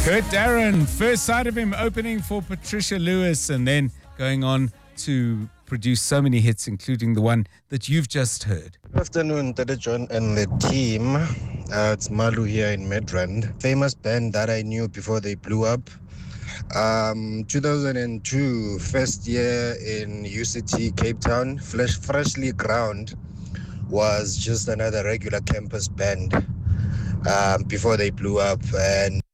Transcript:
Kurt Darren, first sight of him opening for Patricia Lewis and then going on to produce so many hits, including the one that you've just heard. Good afternoon, Tete John and the team. It's Malu here in Midrand. Famous band that I knew before they blew up. 2002, first year in UCT Cape Town, freshly crowned, was just another regular campus band before they blew up. And